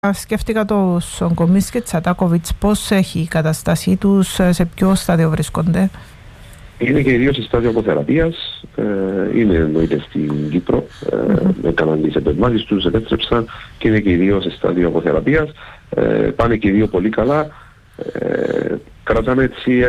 Σκέφτηκα τους Γκομής και Τσατάκοβιτς, πώς έχει η κατάστασή τους, σε ποιο στάδιο βρίσκονται? Είναι και οι δύο σε στάδιο αποθεραπείας, είναι εννοείται στην Κύπρο, έκαναν τις επεμβάσεις τους, επέστρεψαν και είναι και οι δύο σε στάδιο αποθεραπείας, πάνε και οι δύο πολύ καλά. Κρατάμε έτσι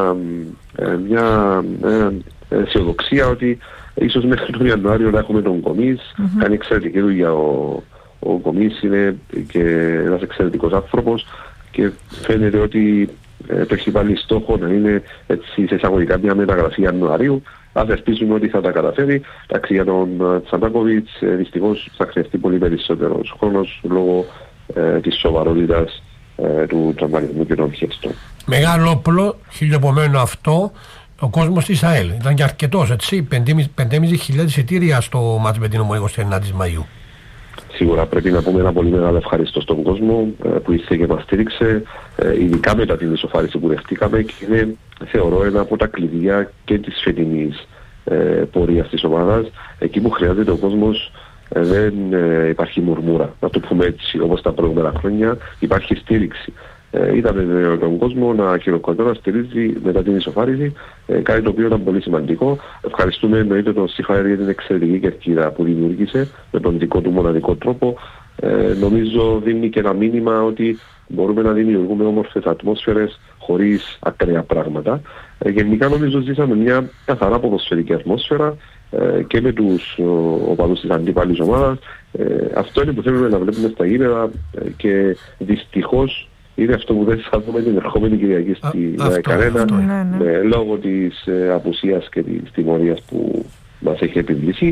μια αισιοδοξία ότι ίσως μέχρι τον Ιανουάριο να έχουμε τον Γκομής. Κάνει εξαιρετική δουλειά ο Γκομής, είναι και ένας εξαιρετικός άνθρωπος και φαίνεται ότι το έχει βάλει στόχο να είναι έτσι σε εισαγωγικά μια μεταγραφή Ιανουαρίου. Ας ελπίζουμε ότι θα τα καταφέρει. Εντάξει, για τον Τσαντάκοβιτς δυστυχώς θα χρειαστεί πολύ περισσότερος χρόνος λόγω της σοβαρότητας του τραυματισμού και των χέρστων. Μεγάλο όπλο, χιλιοπομένο αυτό, ο κόσμος της ΑΕΛ. Ήταν και αρκετός, έτσι, 5.500 εισιτήρια στο μάτς με την Ομόη 29 Μαΐου. Σίγουρα πρέπει να πούμε ένα πολύ μεγάλο ευχαριστώ στον κόσμο που ήρθε και μας στήριξε, ειδικά μετά την ισοφάριση που δεχτήκαμε, και είναι, θεωρώ, ένα από τα κλειδιά και της φετινής πορείας της ομάδας. Εκεί που χρειάζεται ο κόσμος δεν υπάρχει μουρμούρα, να το πούμε έτσι, όπως τα προηγούμενα χρόνια, υπάρχει στήριξη. Είδαμε τον κόσμο να χειροκροτά, να στηρίζει μετά την ισοφάριση, κάτι το οποίο ήταν πολύ σημαντικό. Ευχαριστούμε εννοείται τον Σιχαέρ για την εξαιρετική κερκίδα που δημιούργησε με τον δικό του μοναδικό τρόπο. Νομίζω δίνει και ένα μήνυμα ότι μπορούμε να δημιουργούμε όμορφες ατμόσφαιρες χωρίς ακραία πράγματα. Γενικά νομίζω ζήσαμε μια καθαρά ποδοσφαιρική ατμόσφαιρα και με τους οπαδούς της αντίπαλης ομάδας. Αυτό είναι που θέλουμε να βλέπουμε στα γήπεδα και δυστυχώς είναι αυτό που δεν θα δούμε την ερχόμενη Κυριακή στη Καρένα, λόγω της απουσίας και της τιμωρίας που μας έχει επιβληθεί.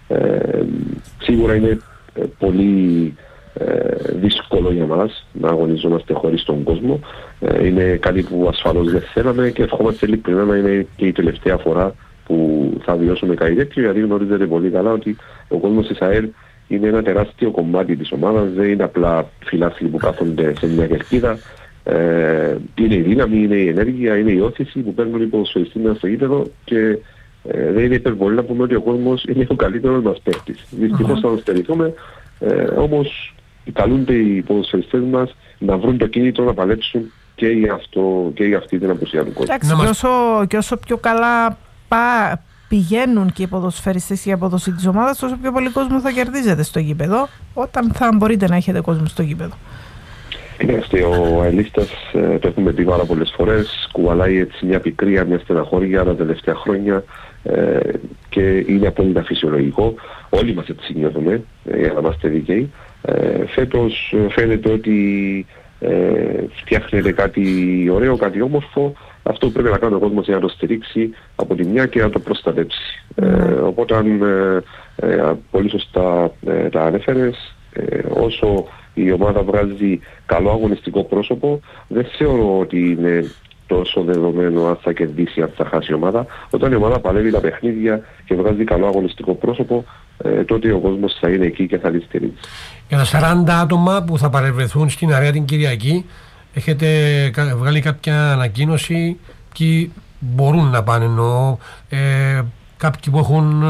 Σίγουρα είναι πολύ δύσκολο για μας να αγωνιζόμαστε χωρίς τον κόσμο. Είναι κάτι που ασφαλώς δεν θέλαμε και ευχόμαστε ειλικρινά να είναι και η τελευταία φορά που θα βιώσουμε κάτι τέτοιο, γιατί γνωρίζετε πολύ καλά ότι ο κόσμος της ΑΕΛ είναι ένα τεράστιο κομμάτι της ομάδας, δεν είναι απλά φιλάθλοι που κάθονται σε μια κερκίδα. Είναι η δύναμη, είναι η ενέργεια, είναι η όθηση που παίρνουν οι ποδοσφαιριστές μέσα στο γήπεδο και δεν είναι υπερβολή να πούμε ότι ο κόσμος είναι ο καλύτερος μας παίκτης. Δυστυχώς θα τον στερηθούμε, όμως καλούνται οι ποδοσφαιριστές μας να βρουν το κίνητρο να παλέψουν και για αυτή την απουσία του κόσμου. Εντάξει, και όσο πιο καλά πηγαίνουν και οι ποδοσφαιριστές και η απόδοση της ομάδας, όσο πιο πολύ κόσμο θα κερδίζετε στο γήπεδο, όταν θα μπορείτε να έχετε κόσμο στο γήπεδο. Κοιτάξτε, ο αελίστας, το έχουμε πει πάρα πολλές φορές, κουβαλάει έτσι μια πικρία, μια στεναχώρια τα τελευταία χρόνια και είναι απόλυτα φυσιολογικό. Όλοι μας έτσι νιώθουμε, για να είμαστε δίκαιοι. Φέτος φαίνεται ότι φτιάχνεται κάτι ωραίο, κάτι όμορφο. Αυτό που πρέπει να κάνει ο κόσμος είναι να το στηρίξει από τη μια και να το προστατέψει. Οπότε πολύ σωστά τα ανέφερες, όσο η ομάδα βγάζει καλό αγωνιστικό πρόσωπο, δεν θεωρώ ότι είναι τόσο δεδομένο αν θα κερδίσει, αν θα χάσει η ομάδα. Όταν η ομάδα παλεύει τα παιχνίδια και βγάζει καλό αγωνιστικό πρόσωπο, τότε ο κόσμος θα είναι εκεί και θα τη στηρίζει. Για τα 40 άτομα που θα παρευρεθούν στην αρέα την Κυριακή, έχετε βγάλει κάποια ανακοίνωση και μπορούν να πάνε, εννοώ, κάποιοι που έχουν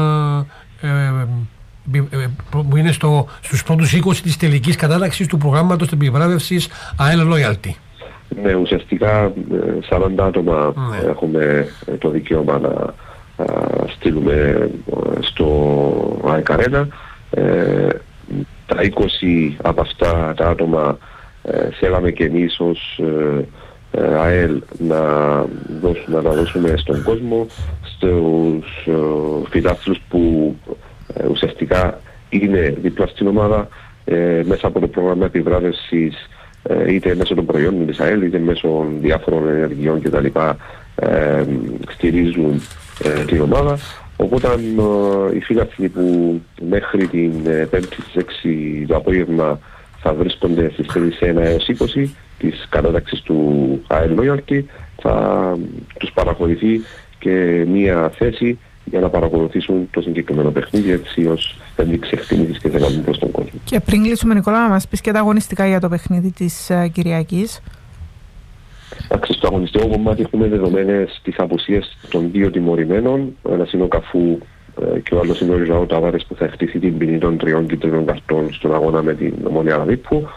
που είναι στους πρώτους 20 της τελικής κατάταξης του προγράμματος της επιβράβευσης ΑΕΛ Loyalty. Ναι, ουσιαστικά 40 άτομα έχουμε το δικαίωμα να στείλουμε στο ΑΕΚ Arena. Τα 20 από αυτά τα άτομα θέλαμε και εμείς ως ΑΕΛ να τα δώσουμε στον κόσμο, στους φιλάθλους που ουσιαστικά είναι δίπλα στην ομάδα, μέσα από το πρόγραμμα επιβράβευσης, είτε μέσω των προϊόντων της ΑΕΛ είτε μέσω διάφορων ενεργειών κτλ. Στηρίζουν την ομάδα. Οπότε οι φίλαθλοι που μέχρι την 5η στις 6 το απόγευμα θα βρίσκονται στις θέσεις 1 έως 20 της κατάταξης του ΑΕΛ Loyalty, θα τους παραχωρηθεί και μία θέση για να παρακολουθήσουν το συγκεκριμένο παιχνίδι, έτσι ως ένδειξη εκτίμησης και θελάμου προς τον κόσμο. Και πριν κλείσουμε, Νικόλα, να μας πεις και τα αγωνιστικά για το παιχνίδι της Κυριακής. Εντάξει, στο αγωνιστικό κομμάτι έχουμε δεδομένες τις απουσίες των δύο τιμωρημένων. Ένας είναι ο Καφού και ο άλλος είναι ο Ριζαό Ταβάρες που θα χτίσει την ποινή των 3 κίτρινων καρτών στον αγώνα με την Ομόνια Λαδίππου.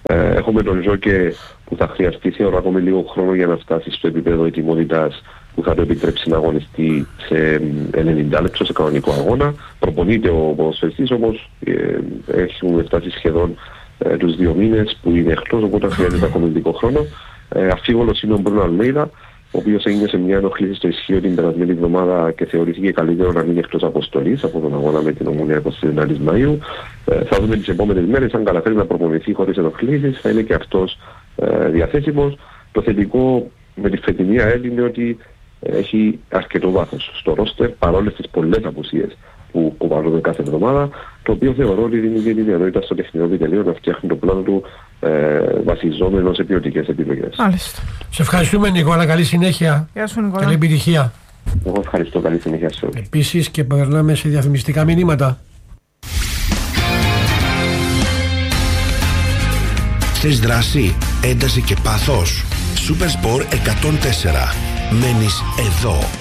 Έχουμε τον Τζόκε που θα χρειαστεί θεωρώ ακόμη λίγο χρόνο για να φτάσει στο επίπεδο ετοιμότητας που θα το επιτρέψει να αγωνιστεί σε 90 λεπτό σε κανονικό αγώνα. Προπονείται ο ποδοσφαιριστής, όμως έχουμε φτάσει σχεδόν τους 2 μήνες που είναι εκτός, οπότε χρειάζεται ακόμη λίγο χρόνο. Αφίβολος είναι ο Μπρούνο Αλμέιδα, ο οποίος έγινε σε μια ενοχλήση στο ισχύο την περασμένη εβδομάδα και θεωρήθηκε καλύτερο να μείνει εκτός αποστολής από τον αγώνα με την Ομόνοια 29 Μαΐου. Θα δούμε τις επόμενες μέρες αν καταφέρει να προπονηθεί χωρίς ενοχλήσεις, θα είναι και αυτός διαθέσιμος. Το θετικό με τη φετινή ΑΕΛ είναι ότι έχει αρκετό βάθος στο ρόστερ παρόλες τις πολλές απουσίες που κουβαλούμε κάθε εβδομάδα, το οποίο θεωρώ ότι δίνει και τη δυνατότητα στο τεχνικό επιτελείο να φτιάχνει το πλάνο του βασιζόμενο σε ποιοτικές επιλογές. Μάλιστα. Σε ευχαριστούμε, Νικόλα. Καλή συνέχεια. Γεια σου, Νικόλα. Καλή επιτυχία. Εγώ ευχαριστώ. Καλή συνέχεια σε όλους. Επίσης και περνάμε σε διαφημιστικά μηνύματα. Θες δράση, ένταση και πάθος. Supersport 104. Μένεις εδώ.